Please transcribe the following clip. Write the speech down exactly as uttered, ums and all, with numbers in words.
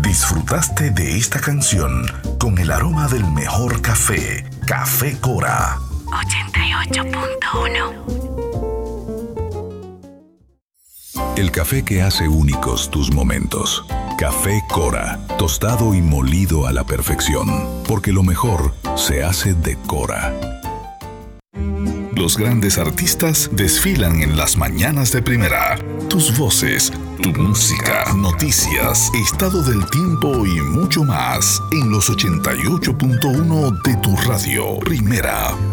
Disfrutaste de esta canción con el aroma del mejor café, Café Cora. ochenta y ocho punto uno. El café que hace únicos tus momentos. Café Cora, tostado y molido a la perfección, porque lo mejor se hace de Cora. Los grandes artistas desfilan en las mañanas de primera. Tus voces, tu música, noticias, estado del tiempo y mucho más en los ochenta y ocho punto uno de tu radio. Primera.